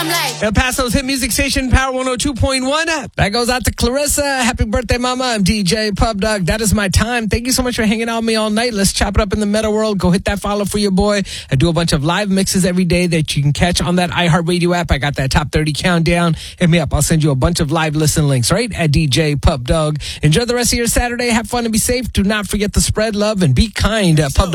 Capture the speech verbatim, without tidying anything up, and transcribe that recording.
I'm like El Paso's hit music station, Power one oh two point one. That goes out to Clarissa. Happy birthday, mama. I'm D J Pub Dog. That is my time. Thank you so much for hanging out with me all night. Let's chop it up in the meta world. Go hit that follow for your boy. I do a bunch of live mixes every day that you can catch on that iHeartRadio app. I got that top thirty countdown. Hit me up. I'll send you a bunch of live listen links, right? At D J Pub Dog. Enjoy the rest of your Saturday. Have fun and be safe. Do not forget to spread love and be kind. Uh, Pub Dog.